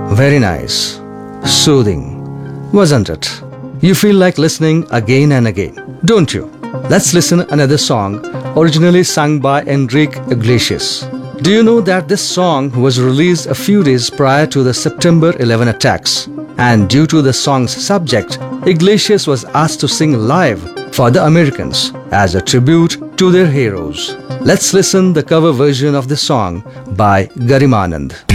Very nice. Soothing, wasn't it? You feel like listening again and again, don't you? Let's listen another song originally sung by Enrique Iglesias. Do you know that this song was released a few days prior to the September 11 attacks? And due to the song's subject, Iglesias was asked to sing live for the Americans as a tribute to their heroes. Let's listen the cover version of the song by Garimanand.